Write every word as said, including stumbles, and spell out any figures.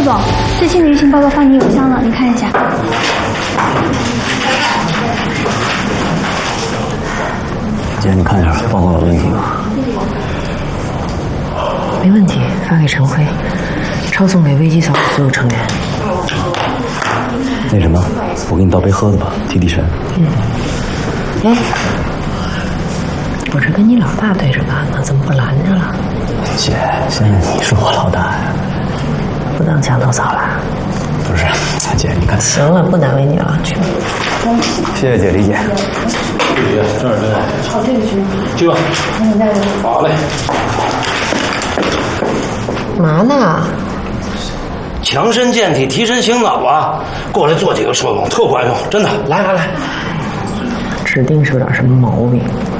总，最新的舆情报告发你邮箱了，你看一下。 姐，你看一下报告有问题吗？ 没问题，发给陈辉，抄送给危机小组所有成员。 那什么，我给你倒杯喝的吧，提提神。 嗯。哎，我这跟你老大对着干呢，怎么不拦着了？ 姐，现在你是我老大呀， 不当墙头草了。 不是，姐，你看。 行了，不难为你了，去吧。 谢谢姐理解。 这里，这儿对。 好，这个去。 去吧。 那你再来。 好嘞。 嘛呢？ 强身健体，提神醒脑啊！过来做几个社工，特管用，真的。来来来。 指定是有点什么毛病。